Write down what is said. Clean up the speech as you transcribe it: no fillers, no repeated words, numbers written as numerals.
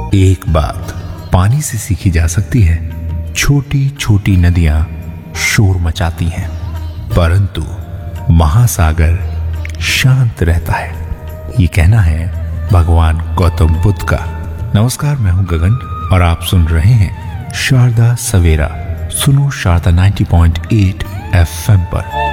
एक बात पानी से सीखी जा सकती है, छोटी छोटी नदियां शोर मचाती हैं, परंतु महासागर शांत रहता है। ये कहना है भगवान गौतम बुद्ध का। नमस्कार, मैं हूं गगन और आप सुन रहे हैं शारदा सवेरा। सुनो शारदा 90.8 FM पर।